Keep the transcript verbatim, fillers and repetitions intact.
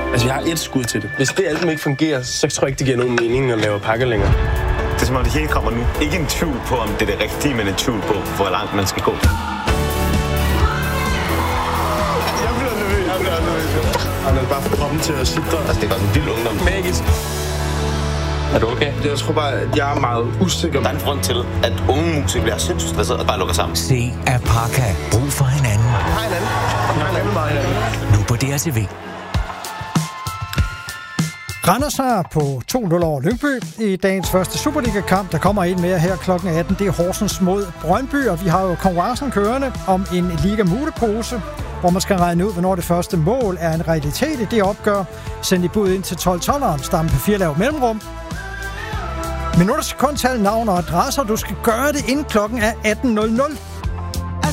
Altså, jeg har et skud til det. Hvis det album ikke fungerer, så tror jeg ikke, det giver nogen mening at lave pakker længere. Det er som om, det hele kommer nu. Ikke en tvivl på, om det er det rigtige, men en tvivl på, hvor langt man skal gå. Jeg bliver nervøs. Jeg bliver nervøs. Han er bare for kroppen til at sidde. Altså, det var en vild ungdom. Magisk. Er du okay? Jeg tror bare, at jeg er meget usikker. Der er en grund til, at unge musikere bliver sindssygt stresset og bare lukker sammen. Se Apaka. Brug for hinanden. Hej hinanden. Hej hinanden. Nu på D R T V. Randers har på to nul over Lyngby i dagens første Superliga-kamp. Der kommer en mere her klokken atten. Det er Horsens mod Brøndby, og vi har jo konkurrencen kørende om en Liga-mulepose, hvor man skal regne ud, hvornår det første mål er en realitet i det opgør. Send i bud ind til tolv tolveren, stamme på fire lav mellemrum. Men nu er der sekundtal, navn og adresser. Du skal gøre det inden klokken er atten nul nul.